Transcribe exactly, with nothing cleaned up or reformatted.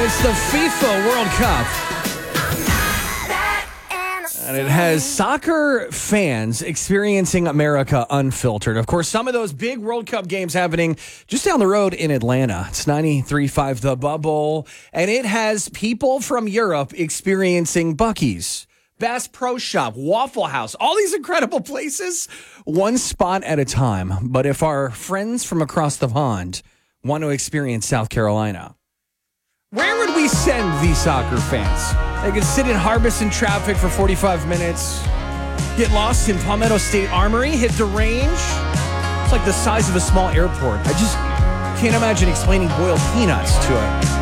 It's the FIFA World Cup. And it has soccer fans experiencing America unfiltered. Of course, some of those big World Cup games happening just down the road in Atlanta. It's ninety-three point five The Bubble. And it has people from Europe experiencing Buc-ee's, Bass Pro Shop, Waffle House, all these incredible places, one spot at a time. But if our friends from across the pond want to experience South Carolina, where would we send these soccer fans? They could sit in Harbison traffic for forty-five minutes, get lost in Palmetto State Armory, hit the range. It's like the size of a small airport. I just can't imagine explaining boiled peanuts to a